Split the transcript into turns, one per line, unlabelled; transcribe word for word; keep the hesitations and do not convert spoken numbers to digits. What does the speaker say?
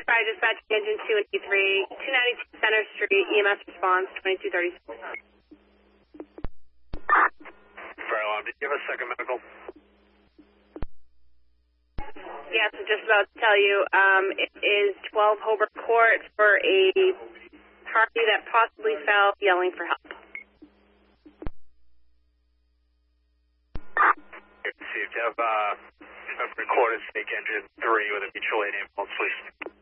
Fire Dispatch, Engine two and E three, two ninety-two Center Street, E M S response, twenty-two thirty-six.
Fire alarm, did you have a second medical?
Yes, I'm just about to tell you, um, it is twelve Hobart Court for a party that possibly fell yelling for help.
Received. Have uh, recorded snake engine three with a mutual aid impulse, please.